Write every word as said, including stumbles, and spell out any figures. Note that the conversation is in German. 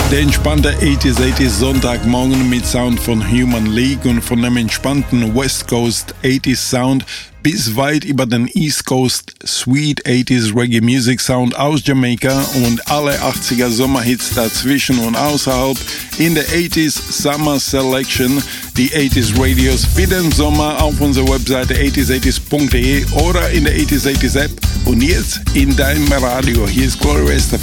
Der entspannte achtziger achtziger Sonntagmorgen mit Sound von Human League und von dem entspannten West Coast achtziger Sound bis weit über den East Coast Sweet achtziger Reggae Music Sound aus Jamaika und alle achtziger Sommerhits dazwischen und außerhalb in der achtziger Summer Selection, die achtziger Radios für den Sommer auf unserer Webseite achtziger achtziger punkt de oder in der achtziger achtziger App und jetzt in deinem Radio. Hier ist Gloria Estefan.